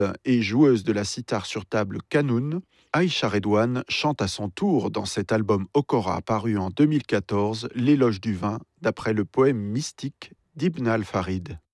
et joueuse de la sitar sur table Kanoun, Aïcha Redouane chante à son tour dans cet album Okora paru en 2014 l'éloge du vin d'après le poème mystique d'Ibn al-Farid.